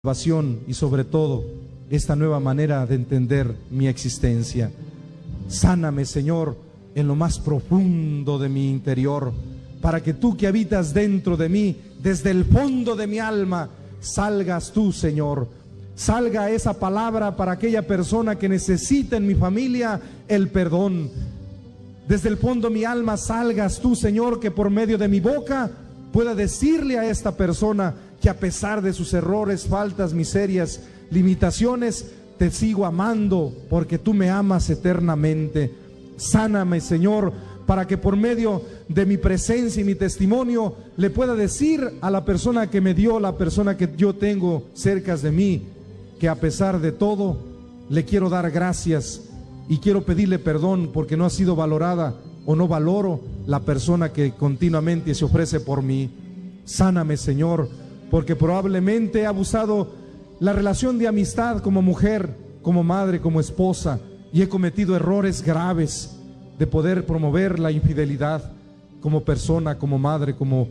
salvación y sobre todo esta nueva manera de entender mi existencia. Sáname, Señor, en lo más profundo de mi interior, para que tú que habitas dentro de mí, desde el fondo de mi alma, salgas tú, Señor. Salga esa palabra para aquella persona que necesita en mi familia el perdón. Desde el fondo de mi alma salgas tú, Señor, que por medio de mi boca pueda decirle a esta persona que a pesar de sus errores, faltas, miserias, limitaciones, te sigo amando porque tú me amas eternamente. Sáname, Señor, para que por medio de mi presencia y mi testimonio le pueda decir a la persona que me dio, la persona que yo tengo cerca de mí, que a pesar de todo le quiero dar gracias y quiero pedirle perdón porque no ha sido valorada o no valoro la persona que continuamente se ofrece por mí. Sáname, Señor, porque probablemente he abusado la relación de amistad como mujer, como madre, como esposa, y he cometido errores graves de poder promover la infidelidad como persona, como madre, como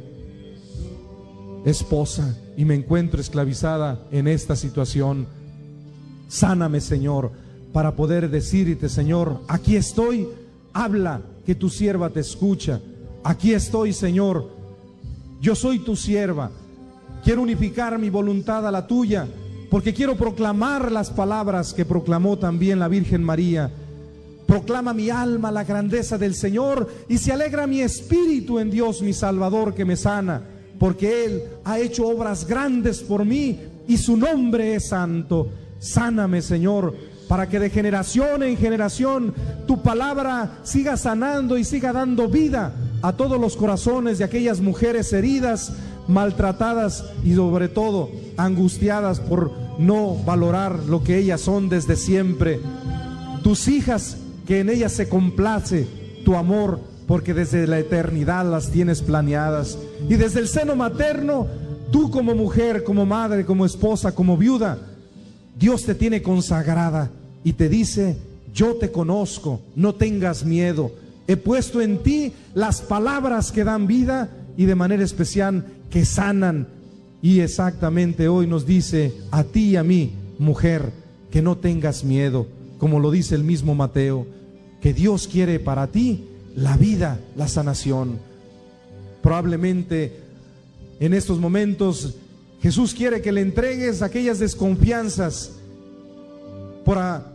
esposa, y me encuentro esclavizada en esta situación. Sáname, Señor, para poder decirte, Señor, aquí estoy, habla, que tu sierva te escucha. Aquí estoy, Señor, yo soy tu sierva. Quiero unificar mi voluntad a la tuya, porque quiero proclamar las palabras que proclamó también la Virgen María. Proclama mi alma la grandeza del Señor y se alegra mi espíritu en Dios mi Salvador, que me sana, porque Él ha hecho obras grandes por mí y su nombre es santo. Sáname, Señor, para que de generación en generación tu palabra siga sanando y siga dando vida a todos los corazones de aquellas mujeres heridas, maltratadas y sobre todo angustiadas por no valorar lo que ellas son desde siempre. Tus hijas, que en ellas se complace tu amor, porque desde la eternidad las tienes planeadas. Y desde el seno materno, tú como mujer, como madre, como esposa, como viuda, Dios te tiene consagrada y te dice: yo te conozco, no tengas miedo. He puesto en ti las palabras que dan vida y de manera especial que sanan. Y exactamente hoy nos dice a ti y a mí, mujer, que no tengas miedo, como lo dice el mismo Mateo, que Dios quiere para ti la vida, la sanación. Probablemente en estos momentos Jesús quiere que le entregues aquellas desconfianzas por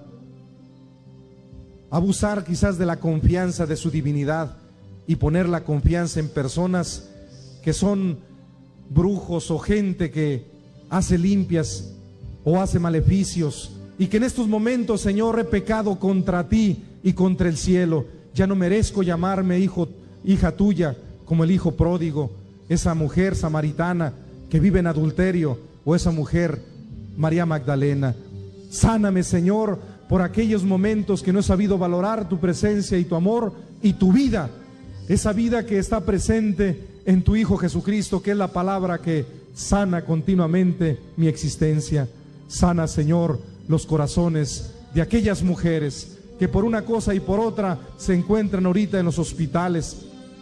abusar quizás de la confianza de su divinidad y poner la confianza en personas que son brujos o gente que hace limpias o hace maleficios, y que en estos momentos, Señor, he pecado contra ti y contra el cielo. Ya no merezco llamarme hijo, hija tuya, como el hijo pródigo, esa mujer samaritana que vive en adulterio, o esa mujer María Magdalena. Sáname, Señor, por aquellos momentos que no he sabido valorar tu presencia y tu amor y tu vida, esa vida que está presente en tu Hijo Jesucristo, que es la palabra que sana continuamente mi existencia. Sana, Señor, los corazones de aquellas mujeres que por una cosa y por otra se encuentran ahorita en los hospitales,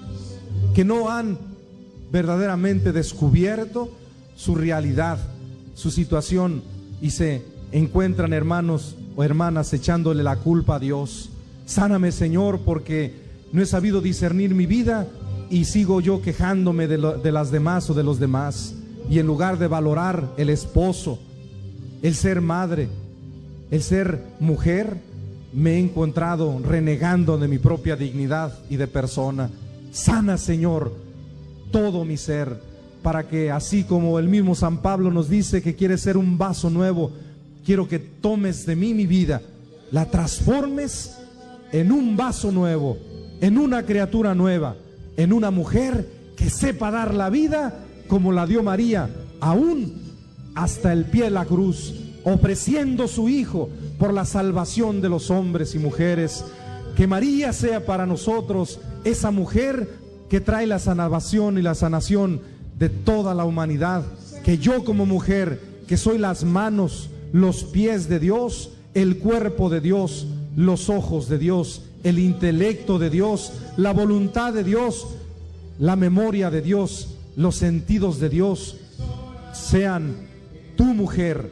que no han verdaderamente descubierto su realidad, su situación, y se encuentran, hermanos o hermanas, echándole la culpa a Dios. Sáname, Señor, porque no he sabido discernir mi vida y sigo yo quejándome de las demás o de los demás, y en lugar de valorar el esposo, el ser madre, el ser mujer, me he encontrado renegando de mi propia dignidad y de persona. Sana, Señor, todo mi ser, para que así como el mismo San Pablo nos dice que quiere ser un vaso nuevo, quiero que tomes de mí mi vida, la transformes en un vaso nuevo, en una criatura nueva, en una mujer que sepa dar la vida como la dio María, aún hasta el pie de la cruz, ofreciendo su Hijo por la salvación de los hombres y mujeres. Que María sea para nosotros esa mujer que trae la salvación y la sanación de toda la humanidad. Que yo como mujer, que soy las manos, los pies de Dios, el cuerpo de Dios, los ojos de Dios, el intelecto de Dios, la voluntad de Dios, la memoria de Dios, los sentidos de Dios, sean tu mujer